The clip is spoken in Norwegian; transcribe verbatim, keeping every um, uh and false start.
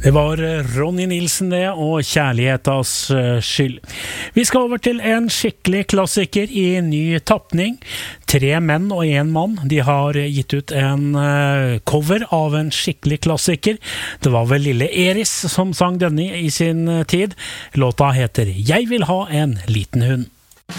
Det var Ronny Nilsen det, og kjærlighetas skyld. Vi skal over til en skikkelig klassiker i ny tappning. Tre menn og en mann, de har gitt ut en cover av en skikkelig klassiker. Det var vel lille Eris som sang denne i sin tid. Låta heter «Jeg vil ha en liten hund».